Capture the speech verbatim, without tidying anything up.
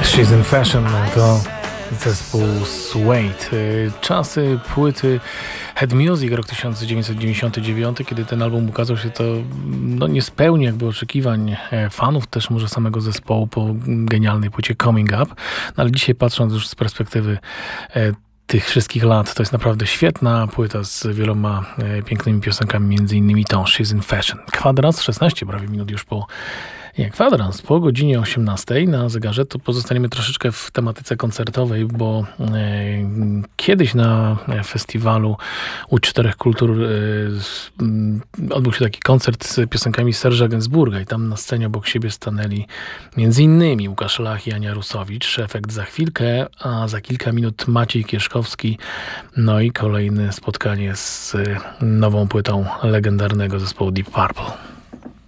She's in Fashion to zespół Suede. Czasy płyty Head Music, rok tysiąc dziewięćset dziewięćdziesiąty dziewiąty, kiedy ten album ukazał się, to no, nie spełni jakby oczekiwań fanów, też może samego zespołu po genialnej płycie Coming Up. No, ale dzisiaj patrząc już z perspektywy tych wszystkich lat, to jest naprawdę świetna płyta z wieloma e, pięknymi piosenkami, między innymi tą She's in Fashion. Kwadrans, szesnaście prawie minut już po nie, kwadrans, po godzinie osiemnastej na zegarze, to pozostaniemy troszeczkę w tematyce koncertowej, bo e, kiedyś na festiwalu U Czterech Kultur e, odbył się taki koncert z piosenkami Serge'a Gainsbourga i tam na scenie obok siebie stanęli między innymi Łukasz Lach i Ania Rusowicz. Efekt za chwilkę, a za kilka minut Maciej Kieszkowski. No i kolejne spotkanie z nową płytą legendarnego zespołu Deep Purple.